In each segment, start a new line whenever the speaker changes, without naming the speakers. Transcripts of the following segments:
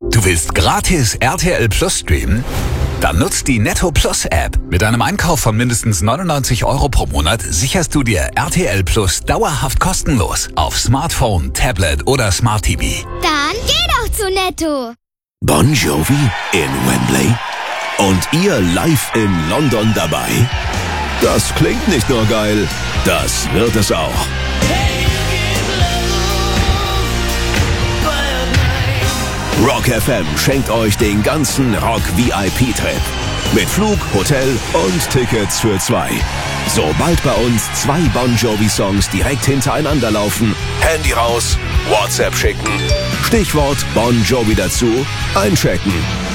Du willst gratis RTL Plus streamen? Dann nutzt die Netto Plus App. Mit einem Einkauf von mindestens 99 € pro Monat sicherst du dir RTL Plus dauerhaft kostenlos auf Smartphone, Tablet oder Smart TV.
Dann geh doch zu Netto.
Bon Jovi in Wembley und ihr live in London dabei? Das klingt nicht nur geil, das wird es auch. Rock FM schenkt euch den ganzen Rock-VIP-Trip. Mit Flug, Hotel und Tickets für 2. Sobald bei uns 2 Bon Jovi-Songs direkt hintereinander laufen, Handy raus, WhatsApp schicken, Stichwort Bon Jovi dazu, einchecken.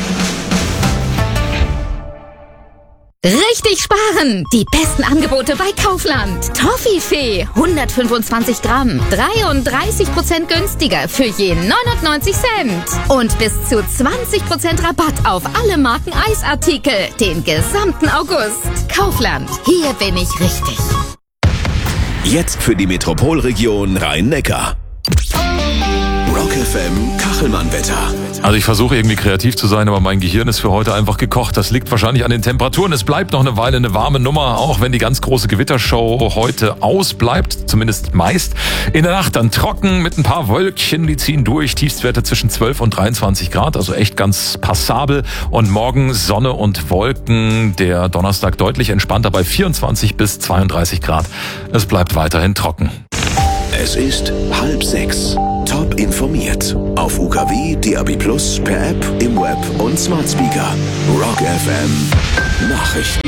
Richtig sparen! Die besten Angebote bei Kaufland. Toffifee 125 Gramm, 33% günstiger für je 99 Cent. Und bis zu 20% Rabatt auf alle Marken Eisartikel den gesamten August. Kaufland, hier bin ich richtig.
Jetzt für die Metropolregion Rhein-Neckar. Rock FM Kachelmann-Wetter.
Also ich versuche irgendwie kreativ zu sein, aber mein Gehirn ist für heute einfach gekocht. Das liegt wahrscheinlich an den Temperaturen. Es bleibt noch eine Weile eine warme Nummer, auch wenn die ganz große Gewittershow heute ausbleibt, zumindest meist. In der Nacht dann trocken mit ein paar Wölkchen, die ziehen durch. Tiefstwerte zwischen 12 und 23 Grad, also echt ganz passabel. Und morgen Sonne und Wolken, der Donnerstag deutlich entspannter bei 24 bis 32 Grad. Es bleibt weiterhin trocken.
Es ist 5:30. Top informiert. Auf UKW, DAB+, per App, im Web und Smart Speaker. Rock FM Nachrichten.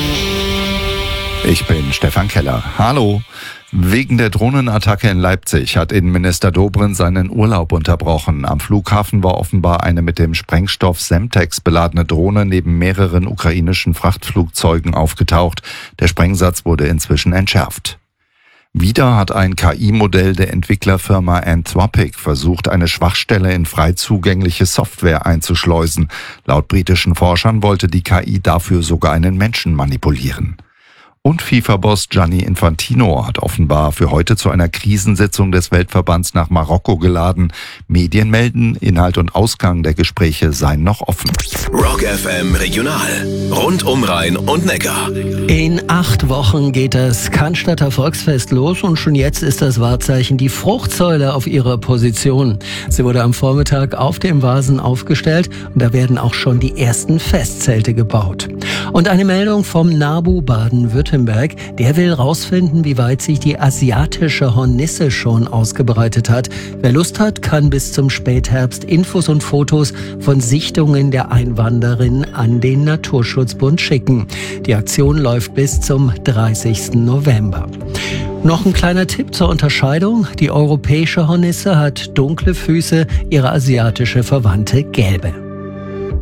Ich bin Stefan Keller. Hallo. Wegen der Drohnenattacke in Leipzig hat Innenminister Dobrindt seinen Urlaub unterbrochen. Am Flughafen war offenbar eine mit dem Sprengstoff Semtex beladene Drohne neben mehreren ukrainischen Frachtflugzeugen aufgetaucht. Der Sprengsatz wurde inzwischen entschärft. Wieder hat ein KI-Modell der Entwicklerfirma Anthropic versucht, eine Schwachstelle in frei zugängliche Software einzuschleusen. Laut britischen Forschern wollte die KI dafür sogar einen Menschen manipulieren. Und FIFA-Boss Gianni Infantino hat offenbar für heute zu einer Krisensitzung des Weltverbands nach Marokko geladen. Medien melden, Inhalt und Ausgang der Gespräche seien noch offen.
Rock FM Regional. Rund um Rhein und Neckar.
In 8 Wochen geht das Cannstatter Volksfest los und schon jetzt ist das Wahrzeichen die Fruchtsäule auf ihrer Position. Sie wurde am Vormittag auf dem Vasen aufgestellt und da werden auch schon die ersten Festzelte gebaut. Und eine Meldung vom NABU Baden-Württemberg. Der will rausfinden, wie weit sich die asiatische Hornisse schon ausgebreitet hat. Wer Lust hat, kann bis zum Spätherbst Infos und Fotos von Sichtungen der Einwanderin an den Naturschutzbund schicken. Die Aktion läuft bis zum 30. November. Noch ein kleiner Tipp zur Unterscheidung. Die europäische Hornisse hat dunkle Füße, ihre asiatische Verwandte gelbe.